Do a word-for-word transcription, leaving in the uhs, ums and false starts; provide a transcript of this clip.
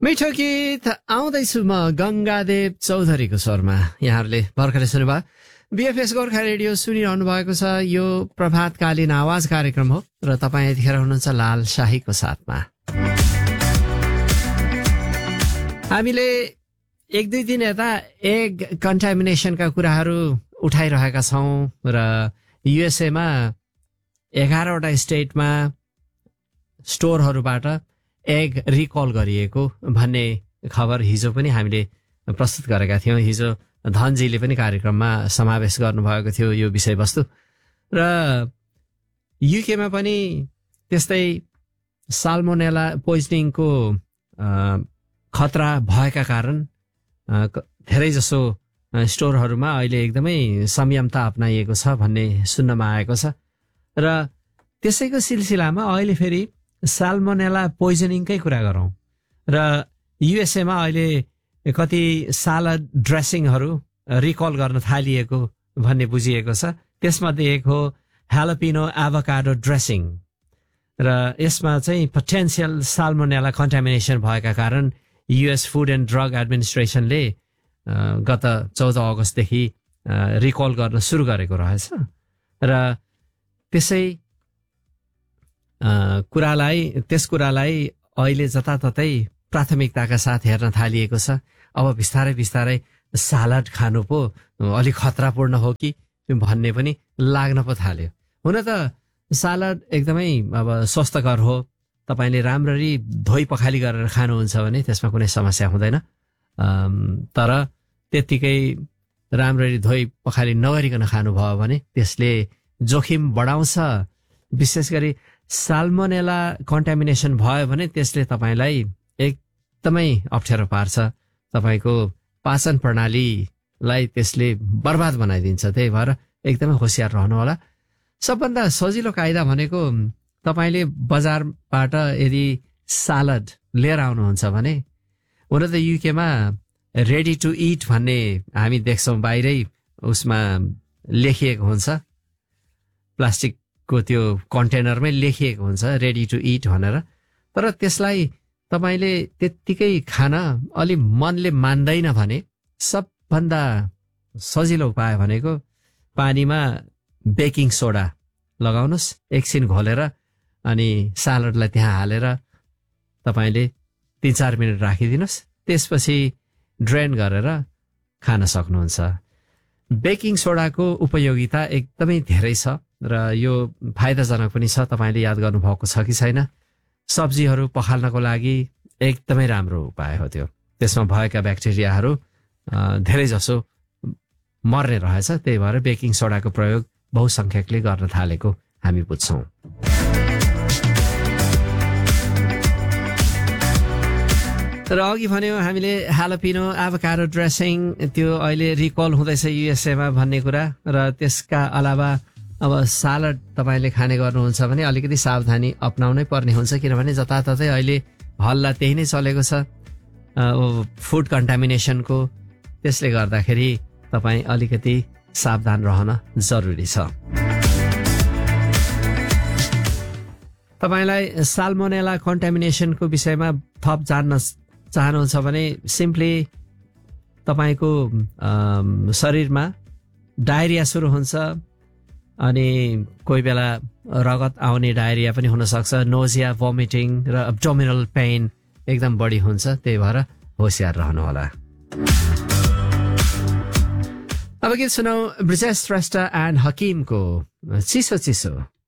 मिठो गीत आउँदैछु म गंगादेव चौधरीको स्वरमा। यहाँहरूले भर्खरै सुन्नुभयो बीएफएस गोर्खा रेडियो सुनिरहनु भएको छ। यो प्रभातकालीन आवाज कार्यक्रम हो र तपाईँ यतिखेर हुनुहुन्छ लाल शाहीको साथमा। हामीले एक दुई दिन यता एग कन्टामिनेसनका कुराहरू उठाइरहेका छौँ र युएसएमा एघारवटा स्टेटमा स्टोरहरूबाट एग रिकल गरिएको भन्ने खबर हिजो पनि हामीले प्रस्तुत गरेका थियौँ। हिजो धनजीले पनि कार्यक्रममा समावेश गर्नुभएको थियो यो विषयवस्तु। र युकेमा पनि त्यस्तै साल्मोनेला पोइजनिङको खतरा भएका कारण धेरैजसो स्टोरहरूमा अहिले एकदमै संयमता अपनाइएको छ भन्ने सुन्नमा आएको छ। र त्यसैको सिलसिलामा अहिले फेरि साल्मोनेला पोइजनिङकै कुरा गरौँ। र युएसएमा अहिले कति सालड ड्रेसिङहरू रिकल गर्न थालिएको भन्ने बुझिएको छ। त्यसमध्ये एक हो ह्यालोपिनो एभोकाडो ड्रेसिङ र यसमा चाहिँ पोटेन्सियल साल्मोनेला कन्टामिनेसन भएका कारण युएस फुड एन्ड ड्रग एडमिनिस्ट्रेसनले गत चौध अगस्तदेखि रिकल गर्न सुरु गरेको रहेछ। र त्यसै कुरालाई त्यस कुरालाई अहिले जताततै प्राथमिकताका साथ हेर्न थालिएको छ। अब बिस्तारै बिस्तारै सालाड खानु पो अलिक खतरापूर्ण हो कि भन्ने पनि लाग्न पो थाल्यो। हुन त सालाड एकदमै अब स्वस्थकर हो। तपाईँले राम्ररी धोइ पखाली गरेर खानुहुन्छ भने त्यसमा कुनै समस्या हुँदैन। तर त्यत्तिकै राम्ररी धोइ पखाली नगरिकन खानुभयो भने त्यसले जोखिम बढाउँछ। विशेष गरी साल्मोनेला कन्टामिनेसन भयो भने त्यसले तपाईँलाई एकदमै अप्ठ्यारो पार्छ। तपाईँको पाचन प्रणालीलाई त्यसले बर्बाद बनाइदिन्छ। त्यही भएर एकदमै होसियार रहनु होला। सबभन्दा सजिलो कायदा भनेको तपाईँले बजारबाट यदि सालड लिएर आउनुहुन्छ भने, हुन त युकेमा रेडी टु इट भन्ने हामी देख्छौँ बाहिरै उसमा लेखिएको हुन्छ, प्लास्टिक को त्यो कन्टेनरमै लेखिएको हुन्छ रेडी टु इट भनेर। तर त्यसलाई तपाईँले त्यत्तिकै खान अलि मनले मान्दैन भने सबभन्दा सजिलो उपाय भनेको पानीमा बेकिङ सोडा लगाउनुहोस्, एकछिन घोलेर अनि सालडलाई त्यहाँ हालेर तपाईँले तिन चार मिनट राखिदिनुहोस्। त्यसपछि ड्रेन गरेर खान सक्नुहुन्छ। बेकिङ सोडाको उपयोगिता एकदमै धेरै छ र यो फाइदाजनक पनि छ। तपाईँले याद गर्नुभएको छ कि छैन, सब्जीहरू पखाल्नको लागि एकदमै राम्रो उपाय हो त्यो। त्यसमा भएका ब्याक्टेरियाहरू धेरै जसो मर्ने रहेछ। त्यही भएर बेकिङ सोडाको प्रयोग बहुसङ्ख्यकले गर्न थालेको हामी बुझ्छौँ। र अघि भन्यौँ हामीले ह्यालोपिनो एभोकाडो ड्रेसिङ, त्यो अहिले रिकल हुँदैछ युएसएमा भन्ने कुरा। र त्यसका अलावा अब सालड तपाईँले खाने गर्नुहुन्छ भने अलिकति सावधानी अपनाउनै पर्ने हुन्छ, किनभने जताततै अहिले हल्ला त्यही नै चलेको छ फुड कन्टामिनेसनको। त्यसले गर्दाखेरि तपाईँ अलिकति सावधान रहन जरुरी छ। तपाईँलाई साल्मोनेला कन्टामिनेसनको विषयमा थप जान्न चाहनुहुन्छ भने सिम्पली तपाईँको शरीरमा डायरिया सुरु हुन्छ अनि कोही बेला रगत आउने डायरिया पनि हुनसक्छ। नोजिया, भोमिटिङ र एब्डोमिनल पेन एकदम बढी हुन्छ। त्यही भएर होसियार रहनुहोला। अब गीत सुनौ ब्रिजेश श्रेष्ठ एन्ड हकिमको चिसो चिसो।